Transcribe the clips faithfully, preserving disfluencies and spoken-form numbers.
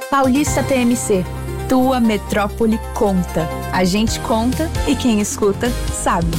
Paulista T M C. Tua metrópole conta. A gente conta e quem escuta sabe.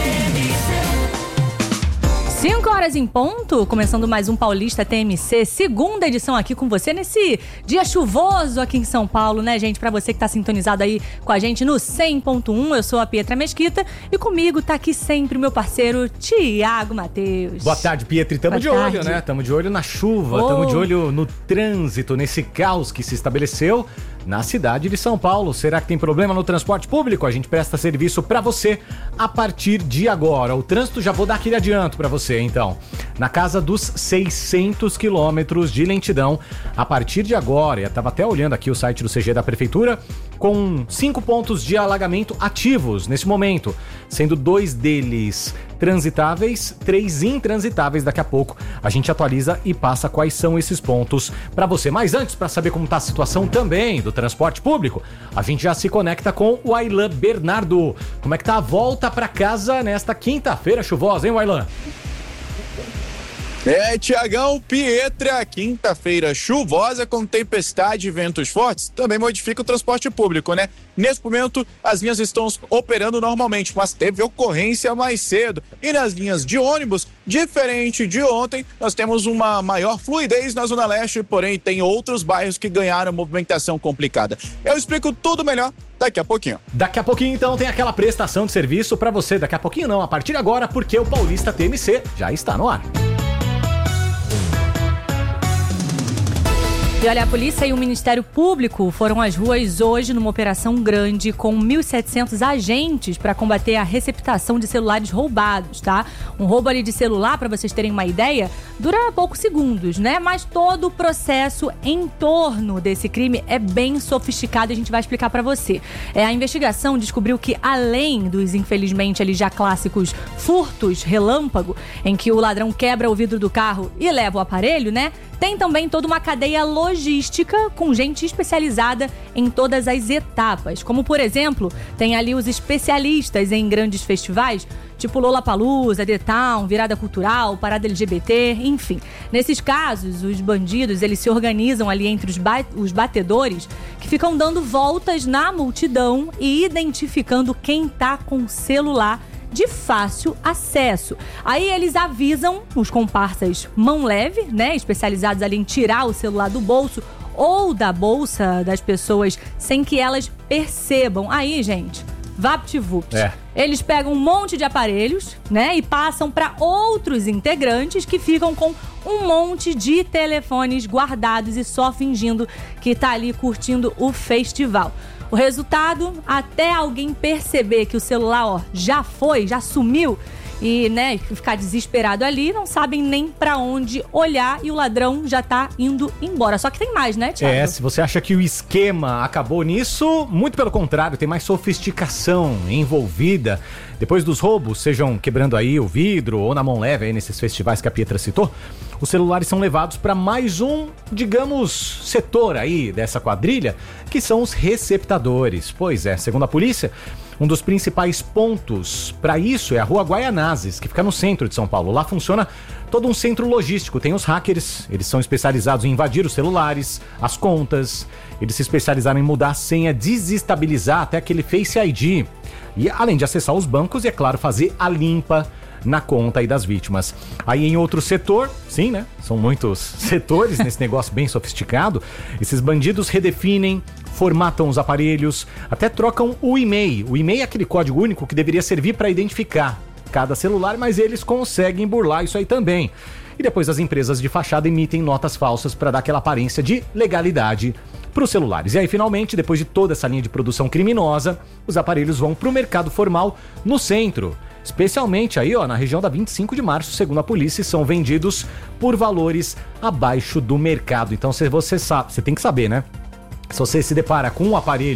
cinco horas em ponto, começando mais um Paulista T M C, segunda edição aqui com você nesse dia chuvoso aqui em São Paulo, né, gente? Pra você que tá sintonizado aí com a gente no cem ponto um, eu sou a Pietra Mesquita e comigo tá aqui sempre o meu parceiro Tiago Matheus. Boa tarde, Pietra. E tamo de olho, né? Tamo de olho na chuva, Oh. tamo de olho no trânsito, nesse caos que se estabeleceu na cidade de São Paulo. Será que tem problema no transporte público? A gente presta serviço pra você a partir de agora. O trânsito, já vou dar aquele adianto pra você, então. Na casa dos seiscentos quilômetros de lentidão a partir de agora. Eu tava até olhando aqui o site do C G da Prefeitura, com cinco pontos de alagamento ativos nesse momento, sendo dois deles transitáveis, três intransitáveis. Daqui a pouco a gente atualiza e passa quais são esses pontos pra você. Mas antes, pra saber como tá a situação também do transporte público, a gente já se conecta com o Aylan Bernardo. Como é que tá a volta pra casa nesta quinta-feira chuvosa, hein, Aylan? É, Tiagão, Pietra, quinta-feira chuvosa com tempestade e ventos fortes também modifica o transporte público, né? Nesse momento, as linhas estão operando normalmente, mas teve ocorrência mais cedo. E nas linhas de ônibus, diferente de ontem, nós temos uma maior fluidez na Zona Leste, porém tem outros bairros que ganharam movimentação complicada. Eu explico tudo melhor daqui a pouquinho. Daqui a pouquinho, então, tem aquela prestação de serviço pra você. Daqui a pouquinho não, a partir de agora, porque o Paulista T M C já está no ar. E olha, a polícia e o Ministério Público foram às ruas hoje numa operação grande com mil e setecentos agentes para combater a receptação de celulares roubados, tá? Um roubo ali de celular, para vocês terem uma ideia, dura poucos segundos, né? Mas todo o processo em torno desse crime é bem sofisticado e a gente vai explicar para você. É, a investigação descobriu que, além dos, infelizmente, ali já clássicos furtos relâmpago, em que o ladrão quebra o vidro do carro e leva o aparelho, né? Tem também toda uma cadeia logística com gente especializada em todas as etapas. Como, por exemplo, tem ali os especialistas em grandes festivais, tipo Lollapalooza, The Town, Virada Cultural, Parada L G B T, enfim. Nesses casos, os bandidos, eles se organizam ali entre os, ba- os batedores que ficam dando voltas na multidão e identificando quem tá com celular de fácil acesso. Aí eles avisam os comparsas mão leve, né, especializados ali em tirar o celular do bolso ou da bolsa das pessoas sem que elas percebam. Aí, gente, VaptVupt. É. Eles pegam um monte de aparelhos, né, e passam para outros integrantes que ficam com um monte de telefones guardados e só fingindo que tá ali curtindo o festival. O resultado, até alguém perceber que o celular, ó, já foi, já sumiu e, né, ficar desesperado ali, não sabem nem pra onde olhar e o ladrão já tá indo embora. Só que tem mais, né, Thiago? É, se você acha que o esquema acabou nisso, muito pelo contrário, tem mais sofisticação envolvida. Depois dos roubos, sejam quebrando aí o vidro ou na mão leve aí nesses festivais que a Pietra citou, os celulares são levados para mais um, digamos, setor aí dessa quadrilha, que são os receptadores. Pois é, segundo a polícia, um dos principais pontos para isso é a Rua Guaianazes, que fica no centro de São Paulo. Lá funciona todo um centro logístico. Tem os hackers, eles são especializados em invadir os celulares, as contas. Eles se especializaram em mudar a senha, desestabilizar até aquele Face I D. E além de acessar os bancos e, é claro, fazer a limpa na conta aí das vítimas. Aí em outro setor, sim, né? São muitos setores nesse negócio bem sofisticado. Esses bandidos redefinem, formatam os aparelhos, até trocam o e-mail. O e-mail é aquele código único que deveria servir para identificar cada celular, mas eles conseguem burlar isso aí também. E depois as empresas de fachada emitem notas falsas para dar aquela aparência de legalidade para os celulares. E aí, finalmente, depois de toda essa linha de produção criminosa, os aparelhos vão para o mercado formal no centro. Especialmente aí, ó, na região da vinte e cinco de março, segundo a polícia, são vendidos por valores abaixo do mercado. Então, se você sabe, você tem que saber, né? Se você se depara com um aparelho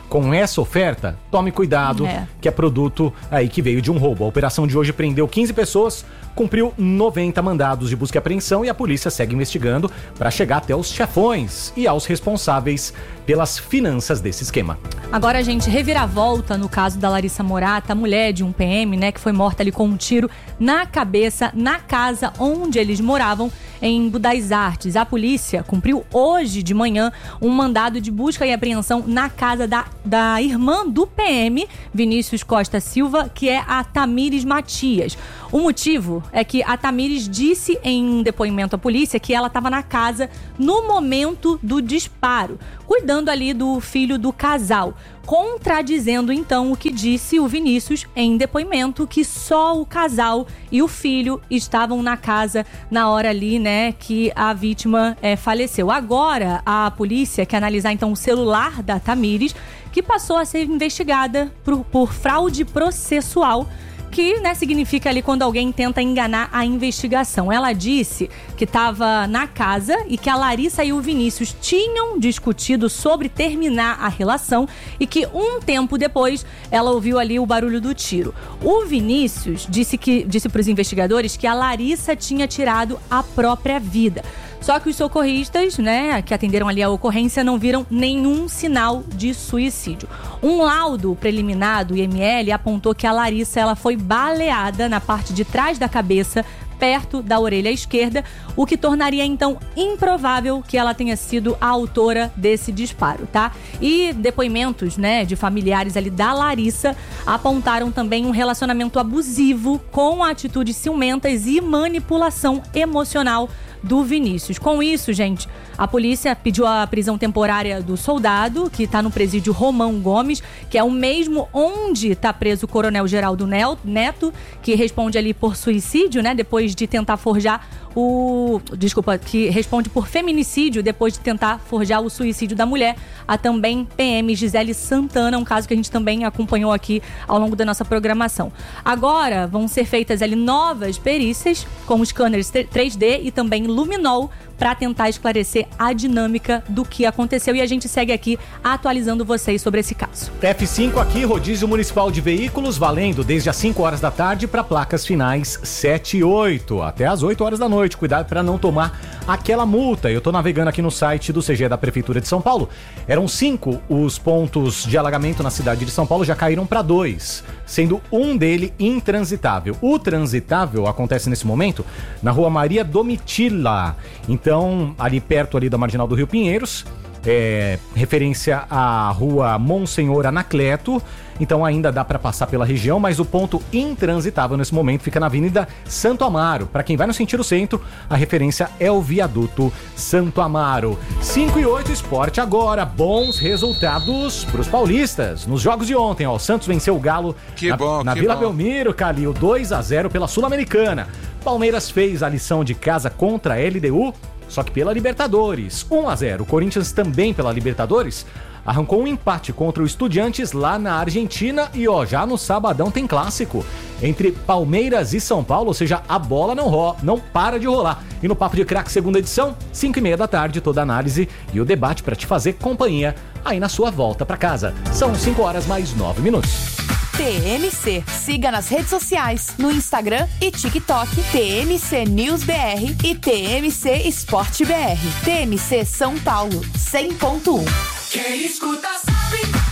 com essa oferta, tome cuidado, é. que é produto aí que veio de um roubo. A operação de hoje prendeu quinze pessoas, cumpriu noventa mandados de busca e apreensão e a polícia segue investigando para chegar até os chefões e aos responsáveis pelas finanças desse esquema. Agora, gente, reviravolta no caso da Larissa Morata, a mulher de um P M, né, que foi morta ali com um tiro na cabeça, na casa onde eles moravam, em Budais Artes. A polícia cumpriu hoje de manhã um mandado de busca e apreensão na casa da, da irmã do P M, Vinícius Costa Silva, que é a Tamires Matias. O motivo é que a Tamires disse em um depoimento à polícia que ela estava na casa no momento do disparo, cuidando ali do filho do casal, contradizendo então o que disse o Vinícius em depoimento, que só o casal e o filho estavam na casa na hora ali, né, que a vítima é, faleceu. Agora a polícia quer analisar então o celular da Tamires, que passou a ser investigada por, por fraude processual, que, né, significa ali quando alguém tenta enganar a investigação. Ela disse que estava na casa e que a Larissa e o Vinícius tinham discutido sobre terminar a relação e que um tempo depois ela ouviu ali o barulho do tiro. O Vinícius disse que disse para os investigadores que a Larissa tinha tirado a própria vida. Só que os socorristas, né, que atenderam ali a ocorrência, não viram nenhum sinal de suicídio. Um laudo preliminar do I M L apontou que a Larissa ela foi baleada na parte de trás da cabeça, perto da orelha esquerda, o que tornaria então improvável que ela tenha sido a autora desse disparo, tá? E depoimentos, né, de familiares ali da Larissa apontaram também um relacionamento abusivo com atitudes ciumentas e manipulação emocional do Vinícius. Com isso, gente, a polícia pediu a prisão temporária do soldado, que está no presídio Romão Gomes, que é o mesmo onde está preso o Coronel Geraldo Neto, que responde ali por suicídio, né, depois de tentar forjar o... Desculpa, que responde por feminicídio depois de tentar forjar o suicídio da mulher. A também P M Gisele Santana, um caso que a gente também acompanhou aqui ao longo da nossa programação. Agora vão ser feitas ali novas perícias, com scanners três D e também luminol, para tentar esclarecer a dinâmica do que aconteceu, e a gente segue aqui atualizando vocês sobre esse caso. F cinco aqui, rodízio municipal de veículos, valendo desde as cinco horas da tarde para placas finais sete e oito, até as oito horas da noite. Cuidado para não tomar aquela multa. Eu tô navegando aqui no site do C G da Prefeitura de São Paulo. Eram cinco os pontos de alagamento na cidade de São Paulo, já caíram para dois, sendo um dele intransitável. O transitável acontece nesse momento na rua Maria Domitila. Então, Então, ali perto ali da Marginal do Rio Pinheiros, é, referência à rua Monsenhor Anacleto. Então ainda dá para passar pela região, mas o ponto intransitável nesse momento fica na Avenida Santo Amaro. Para quem vai no sentido centro, a referência é o viaduto Santo Amaro. cinco e oito, esporte agora. Bons resultados para os paulistas. Nos jogos de ontem, ó, o Santos venceu o Galo que na, bom, na que Vila bom. Belmiro, Calil, dois a zero pela Sul-Americana. Palmeiras fez a lição de casa contra a L D U, só que pela Libertadores, um a zero. O Corinthians também pela Libertadores arrancou um empate contra o Estudiantes lá na Argentina. E ó, já no sabadão tem clássico entre Palmeiras e São Paulo, ou seja, a bola não, ro- não para de rolar. E no Papo de Craque, segunda edição, cinco e meia da tarde, toda a análise e o debate para te fazer companhia aí na sua volta para casa. São cinco horas mais nove minutos. T M C. Siga nas redes sociais, no Instagram e TikTok, T M C News B R e T M C Esporte B R. T M C São Paulo, cem ponto um. Quem escuta sabe.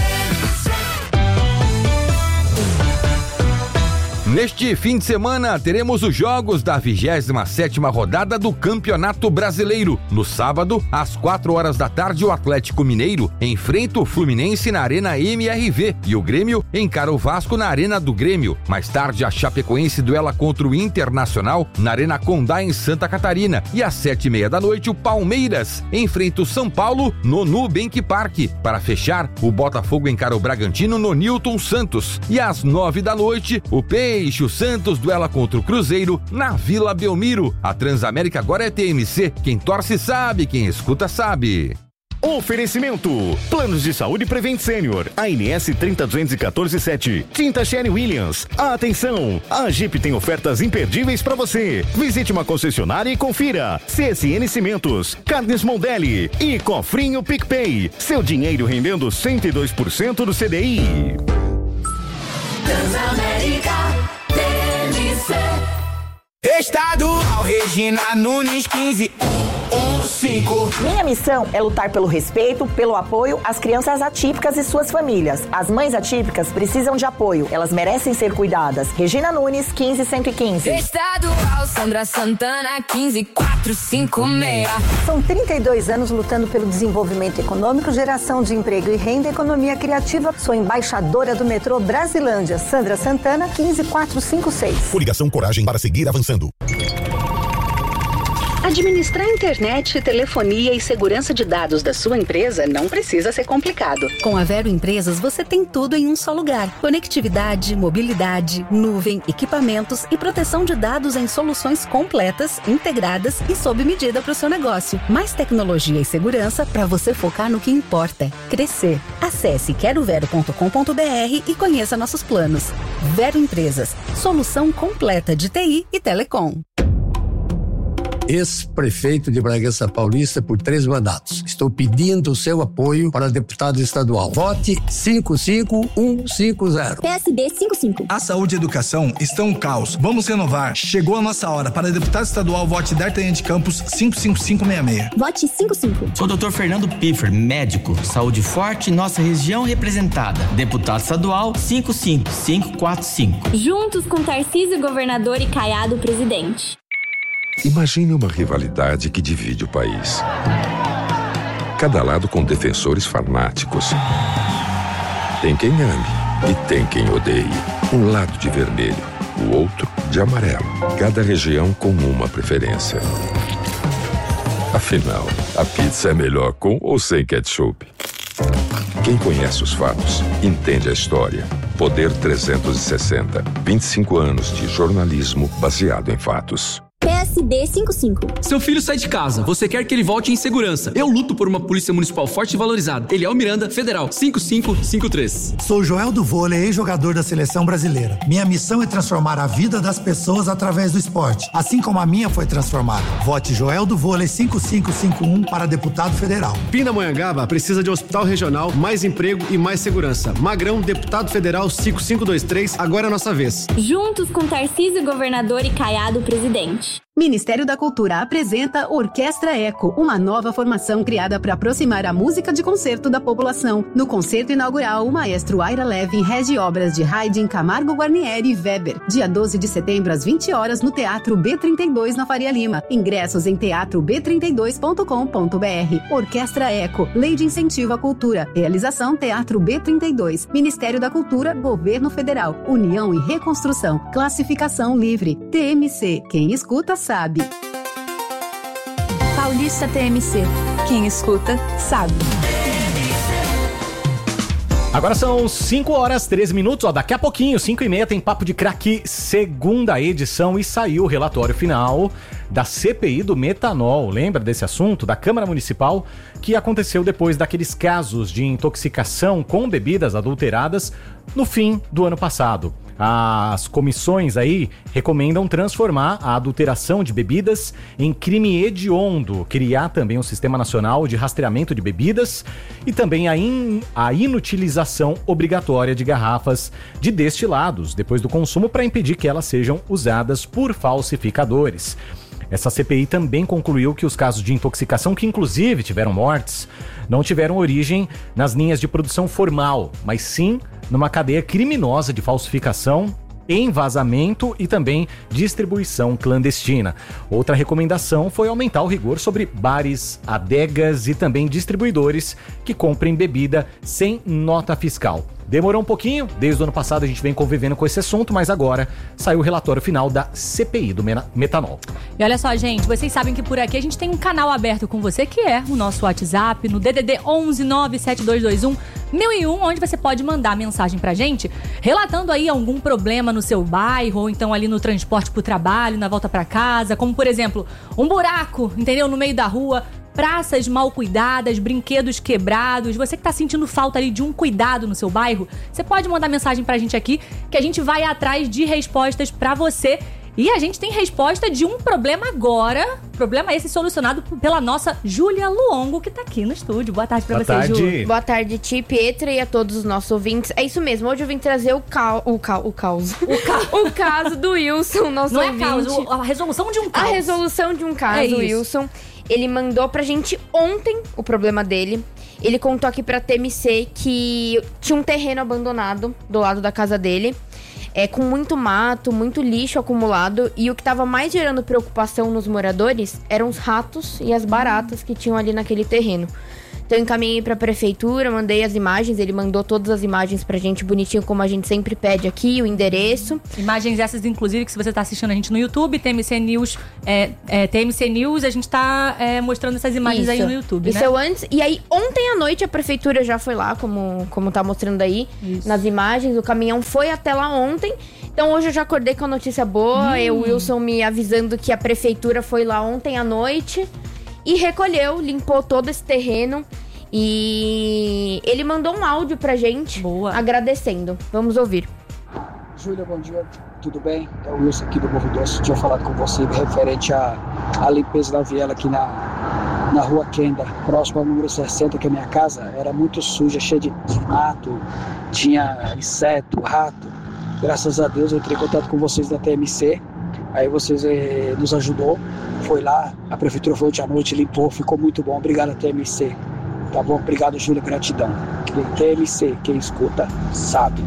Neste fim de semana, teremos os jogos da vigésima sétima rodada do Campeonato Brasileiro. No sábado, às quatro horas da tarde, o Atlético Mineiro enfrenta o Fluminense na Arena M R V e o Grêmio encara o Vasco na Arena do Grêmio. Mais tarde, a Chapecoense duela contra o Internacional na Arena Condá, em Santa Catarina. E às sete e meia da noite, o Palmeiras enfrenta o São Paulo no Nubank Park. Para fechar, o Botafogo encara o Bragantino no Newton Santos. E às nove da noite, o Peixe o Santos duela contra o Cruzeiro na Vila Belmiro. A Transamérica agora é T M C. Quem torce sabe, quem escuta sabe. Oferecimento. Planos de saúde Prevent Senior. A N S trinta duzentos e quatorze sete. Tinta Sherry Williams. Atenção! A Jeep tem ofertas imperdíveis para você. Visite uma concessionária e confira. C S N Cimentos. Carnes Mondelli. E Cofrinho PicPay. Seu dinheiro rendendo cento e dois por cento do C D I. Transamérica, T M C. Estadual Regina Nunes quinze um cinco. Minha missão é lutar pelo respeito, pelo apoio às crianças atípicas e suas famílias. As mães atípicas precisam de apoio, elas merecem ser cuidadas. Regina Nunes, quinze cento e quinze. Estadual Sandra Santana, quinze quatrocentos e cinquenta e seis. São trinta e dois anos lutando pelo desenvolvimento econômico, geração de emprego e renda, economia criativa. Sou embaixadora do metrô Brasilândia. Sandra Santana, quinze quatrocentos e cinquenta e seis. Coligação Coragem para seguir avançando. Administrar internet, telefonia e segurança de dados da sua empresa não precisa ser complicado. Com a Vero Empresas, você tem tudo em um só lugar. Conectividade, mobilidade, nuvem, equipamentos e proteção de dados em soluções completas, integradas e sob medida para o seu negócio. Mais tecnologia e segurança para você focar no que importa: crescer. Acesse quero vero ponto com ponto b r e conheça nossos planos. Vero Empresas, solução completa de T I e telecom. Ex-prefeito de Bragança Paulista por três mandatos. Estou pedindo o seu apoio para deputado estadual. Vote cinco cinco um cinco zero. P S B cinquenta e cinco. A saúde e a educação estão um caos. Vamos renovar. Chegou a nossa hora. Para deputado estadual, vote D'Artagnan de Campos cinco cinco cinco seis seis. Vote cinquenta e cinco. Sou o doutor Fernando Piffer, médico. Saúde forte, nossa região representada. Deputado estadual cinco cinco cinco quatro cinco. Juntos com Tarcísio, governador, e Caiado, presidente. Imagine uma rivalidade que divide o país. Cada lado com defensores fanáticos. Tem quem ame e tem quem odeie. Um lado de vermelho, o outro de amarelo. Cada região com uma preferência. Afinal, a pizza é melhor com ou sem ketchup? Quem conhece os fatos, entende a história. Poder trezentos e sessenta. vinte e cinco anos de jornalismo baseado em fatos. P S B cinquenta e cinco. Seu filho sai de casa, você quer que ele volte em segurança. Eu luto por uma polícia municipal forte e valorizada. Eliel Miranda, Federal, cinco cinco cinco três. Sou Joel do Vôlei, ex-jogador da Seleção Brasileira. Minha missão é transformar a vida das pessoas através do esporte, assim como a minha foi transformada. Vote Joel do Vôlei cinco cinco cinco um para deputado federal. Pindamonhangaba precisa de um hospital regional, mais emprego e mais segurança. Magrão, deputado federal cinco cinco dois três, agora é a nossa vez. Juntos com Tarcísio, governador, e Caiado, presidente. Ministério da Cultura apresenta Orquestra Eco, uma nova formação criada para aproximar a música de concerto da população. No concerto inaugural, o maestro Aira Levin rege obras de Haydn, Camargo Guarnieri e Weber. Dia doze de setembro, às vinte horas, no Teatro B trinta e dois, na Faria Lima. Ingressos em teatro b trinta e dois ponto com ponto b r. Orquestra Eco, Lei de Incentivo à Cultura. Realização Teatro B trinta e dois. Ministério da Cultura, Governo Federal. União e Reconstrução. Classificação livre. T M C. Quem escuta, sabe. Paulista T M C. Quem escuta, sabe. Agora são cinco horas, treze minutos, ó, daqui a pouquinho, cinco e meia, tem Papo de Craque, segunda edição, e saiu o relatório final da C P I do metanol. Lembra desse assunto? Da Câmara Municipal, que aconteceu depois daqueles casos de intoxicação com bebidas adulteradas no fim do ano passado. As comissões aí recomendam transformar a adulteração de bebidas em crime hediondo, criar também um sistema nacional de rastreamento de bebidas e também a, in, a inutilização obrigatória de garrafas de destilados depois do consumo para impedir que elas sejam usadas por falsificadores. Essa C P I também concluiu que os casos de intoxicação, que inclusive tiveram mortes, não tiveram origem nas linhas de produção formal, mas sim numa cadeia criminosa de falsificação, envasamento e também distribuição clandestina. Outra recomendação foi aumentar o rigor sobre bares, adegas e também distribuidores que comprem bebida sem nota fiscal. Demorou um pouquinho, desde o ano passado a gente vem convivendo com esse assunto, mas agora saiu o relatório final da C P I do metanol. E olha só, gente, vocês sabem que por aqui a gente tem um canal aberto com você, que é o nosso WhatsApp, no D D D onze nove sete dois dois um mil e um, onde você pode mandar mensagem pra gente, relatando aí algum problema no seu bairro, ou então ali no transporte pro trabalho, na volta pra casa, como por exemplo, um buraco, entendeu? No meio da rua. praças mal cuidadas, brinquedos quebrados, você que tá sentindo falta ali de um cuidado no seu bairro, você pode mandar mensagem pra gente aqui, que a gente vai atrás de respostas pra você. E a gente tem resposta de um problema agora, problema esse solucionado pela nossa Júlia Luongo, que tá aqui no estúdio. Boa tarde pra Boa você, tarde. Ju. Boa tarde, Ti, Pietra e a todos os nossos ouvintes. É isso mesmo, hoje eu vim trazer o caos, o, ca... o caos, o, ca... o caso do Wilson, nosso Não ouvinte. é caos, a resolução de um caos. A resolução de um caso, É isso. Wilson. Ele mandou pra gente ontem o problema dele. Ele contou aqui pra T M C que tinha um terreno abandonado do lado da casa dele. É, com muito mato, muito lixo acumulado. E o que estava mais gerando preocupação nos moradores eram os ratos e as baratas que tinham ali naquele terreno. Então eu encaminhei pra prefeitura, mandei as imagens, ele mandou todas as imagens pra gente bonitinho, como a gente sempre pede aqui, o endereço. Imagens essas, inclusive, que se você tá assistindo a gente no YouTube, T M C News, é, é, T M C News, a gente tá é, mostrando essas imagens Isso. aí no YouTube, Isso né? é o antes. E aí, ontem à noite, a prefeitura já foi lá, como, como tá mostrando aí, Isso. nas imagens. O caminhão foi até lá ontem. Então hoje eu já acordei com a notícia boa. Hum. E o Wilson me avisando que a prefeitura foi lá ontem à noite e recolheu, limpou todo esse terreno. E ele mandou um áudio pra gente, Boa. agradecendo. Vamos ouvir. Júlia, bom dia, tudo bem? É o Wilson aqui do Morro Doce. Tinha falado com você referente à, à limpeza da viela aqui na, na rua Kenda, próximo ao número sessenta, que é a minha casa. Era muito suja, cheia de mato, tinha inseto, rato. Graças a Deus eu entrei em contato com vocês da T M C. Aí vocês eh, nos ajudou, foi lá, a prefeitura foi ontem à noite, limpou, ficou muito bom. Obrigado, T M C. Tá bom? Obrigado, Júlia, gratidão. T M C, quem escuta, sabe.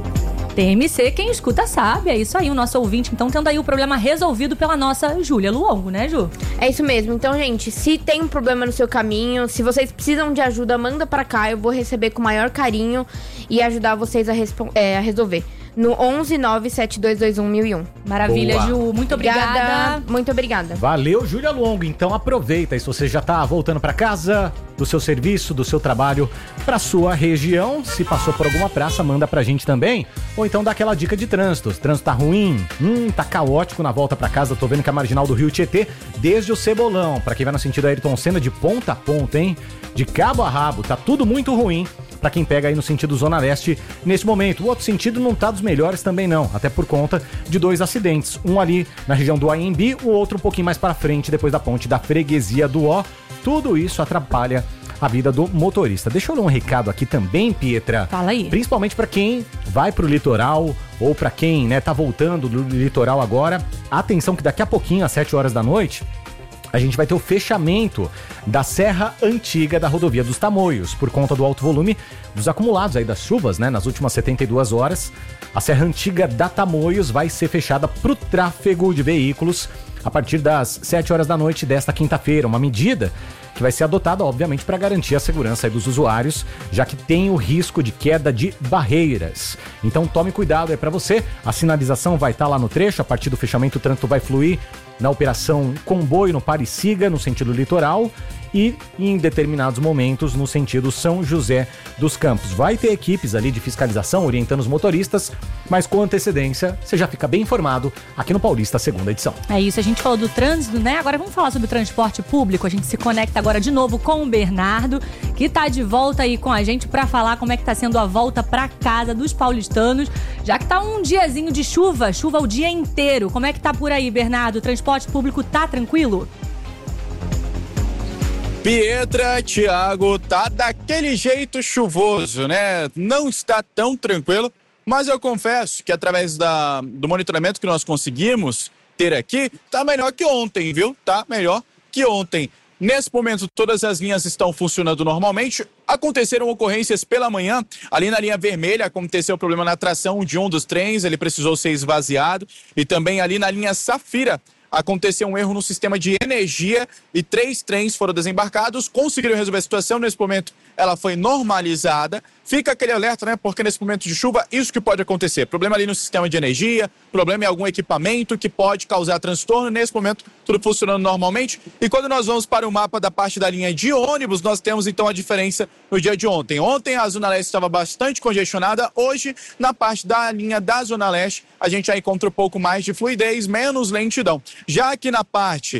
T M C, quem escuta sabe, é isso aí, o nosso ouvinte, então, tendo aí o problema resolvido pela nossa Júlia Luongo, né, Ju? É isso mesmo. Então, gente, se tem um problema no seu caminho, se vocês precisam de ajuda, manda pra cá, eu vou receber com o maior carinho e ajudar vocês a, é, a resolver. No onze nove sete dois dois um mil e um. Maravilha, Boa. Ju, muito obrigada. obrigada. Muito obrigada. Valeu, Júlia Luongo. Então aproveita, e se você já tá voltando pra casa, do seu serviço, do seu trabalho, pra sua região, se passou por alguma praça, manda pra gente também. Ou então dá aquela dica de trânsito. O trânsito tá ruim, hum, tá caótico na volta pra casa. Tô vendo que a marginal do Rio Tietê, desde o Cebolão, pra quem vai no sentido Ayrton Senna, de ponta a ponta, hein? De cabo a rabo, tá tudo muito ruim pra quem pega aí no sentido Zona Leste nesse momento. O outro sentido não tá dos melhores também não, até por conta de dois acidentes. Um ali na região do Anhembi, o outro um pouquinho mais pra frente, depois da ponte da Freguesia do Ó. Tudo isso atrapalha a vida do motorista. Deixa eu dar um recado aqui também, Pietra. Fala aí. Principalmente pra quem vai pro litoral ou pra quem, né, tá voltando do litoral agora. Atenção que daqui a pouquinho, às sete horas da noite, a gente vai ter o fechamento da Serra Antiga da Rodovia dos Tamoios, por conta do alto volume dos acumulados aí das chuvas, né, nas últimas setenta e duas horas. A Serra Antiga da Tamoios vai ser fechada para o tráfego de veículos a partir das sete horas da noite desta quinta-feira, uma medida que vai ser adotada, obviamente, para garantir a segurança aí dos usuários, já que tem o risco de queda de barreiras. Então tome cuidado aí para você, a sinalização vai estar lá no trecho, a partir do fechamento o trânsito vai fluir na operação Comboio no Pare e Siga, no sentido litoral, e em determinados momentos no sentido São José dos Campos. Vai ter equipes ali de fiscalização orientando os motoristas, mas com antecedência você já fica bem informado aqui no Paulista, segunda edição. É isso, a gente falou do trânsito, né? Agora vamos falar sobre o transporte público. A gente se conecta agora de novo com o Bernardo, que tá de volta aí com a gente para falar como é que tá sendo a volta para casa dos paulistanos, já que tá um diazinho de chuva, chuva o dia inteiro. Como é que tá por aí, Bernardo? O transporte público tá tranquilo? Pietra, Thiago, tá daquele jeito chuvoso, né? Não está tão tranquilo, mas eu confesso que através da, do monitoramento que nós conseguimos ter aqui, tá melhor que ontem, viu? Tá melhor que ontem. Nesse momento, todas as linhas estão funcionando normalmente. Aconteceram ocorrências pela manhã. Ali na linha vermelha aconteceu problema na tração de um dos trens, ele precisou ser esvaziado. E também ali na linha Safira aconteceu um erro no sistema de energia e três trens foram desembarcados, conseguiram resolver a situação. Nesse momento ela foi normalizada. Fica aquele alerta, né? Porque nesse momento de chuva, isso que pode acontecer. Problema ali no sistema de energia, problema em algum equipamento que pode causar transtorno. Nesse momento, tudo funcionando normalmente. E quando nós vamos para o mapa da parte da linha de ônibus, nós temos então a diferença no dia de ontem. Ontem a Zona Leste estava bastante congestionada. Hoje, na parte da linha da Zona Leste, a gente já encontra um pouco mais de fluidez, menos lentidão. Já aqui na parte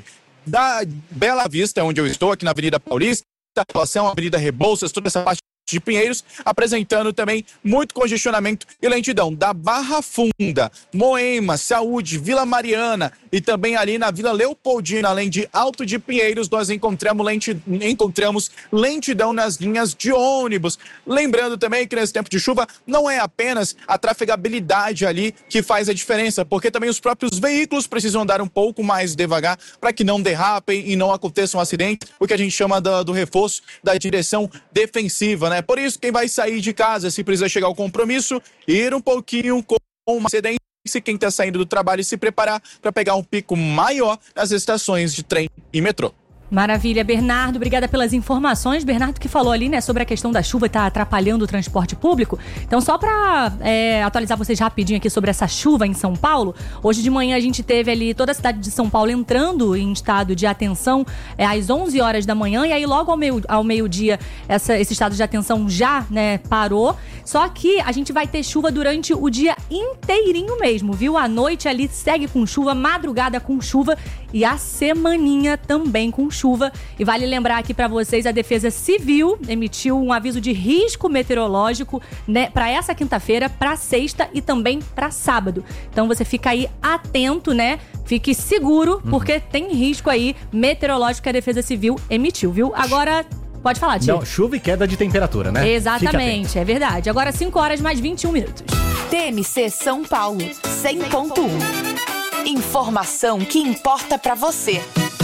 da Bela Vista, onde eu estou, aqui na Avenida Paulista, relação à Avenida Rebouças, toda essa parte de Pinheiros, apresentando também muito congestionamento e lentidão da Barra Funda, Moema, Saúde, Vila Mariana e também ali na Vila Leopoldina, além de Alto de Pinheiros, nós encontramos, lenti, encontramos lentidão nas linhas de ônibus. Lembrando também que nesse tempo de chuva não é apenas a trafegabilidade ali que faz a diferença, porque também os próprios veículos precisam andar um pouco mais devagar para que não derrapem e não aconteçam acidentes, o que a gente chama do, do reforço da direção defensiva, né? Por isso, quem vai sair de casa, se precisa chegar ao compromisso, ir um pouquinho com uma antecedência, quem está saindo do trabalho, se preparar para pegar um pico maior nas estações de trem e metrô. Maravilha, Bernardo, obrigada pelas informações. Bernardo que falou ali, né, sobre a questão da chuva tá atrapalhando o transporte público. Então, só para é, atualizar vocês rapidinho aqui sobre essa chuva em São Paulo, hoje de manhã a gente teve ali toda a cidade de São Paulo entrando em estado de atenção é, às onze horas da manhã, e aí logo ao, meio, ao meio-dia essa, esse estado de atenção já, né, parou. Só que a gente vai ter chuva durante o dia inteirinho mesmo, viu? A noite ali segue com chuva, madrugada com chuva e a semaninha também com chuva. chuva. E vale lembrar aqui para vocês, a Defesa Civil emitiu um aviso de risco meteorológico, né, para essa quinta-feira, para sexta e também para sábado. Então você fica aí atento, né? Fique seguro, uhum. porque tem risco aí meteorológico que a Defesa Civil emitiu, viu? Agora, pode falar, Tio. Não, chuva e queda de temperatura, né? Exatamente, é verdade. Agora cinco horas mais vinte e um minutos. T M C São Paulo, cem ponto um. Informação que importa para você.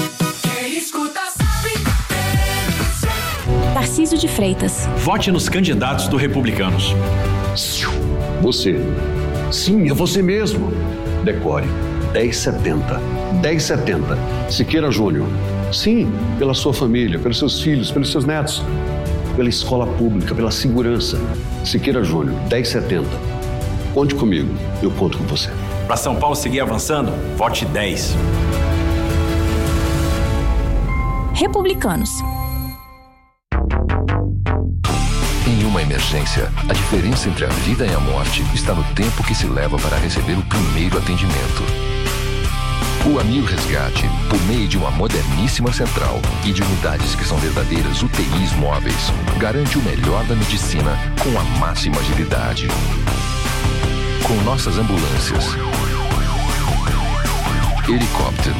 Tarcísio de Freitas. Vote nos candidatos do Republicanos. Você. Sim, é você mesmo. Decore. dez setenta. dez setenta. Siqueira Júnior. Sim, pela sua família, pelos seus filhos, pelos seus netos. Pela escola pública, pela segurança. Siqueira Júnior, dez setenta. Conte comigo, eu conto com você. Para São Paulo seguir avançando, vote dez. Republicanos. Em uma emergência, a diferença entre a vida e a morte está no tempo que se leva para receber o primeiro atendimento. O Amil Resgate, por meio de uma moderníssima central e de unidades que são verdadeiras U T Is móveis, garante o melhor da medicina com a máxima agilidade. Com nossas ambulâncias, helicóptero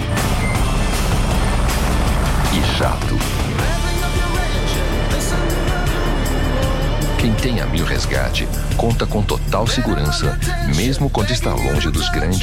e jato. Quem tem Amil Resgate conta com total segurança, mesmo quando está longe dos grandes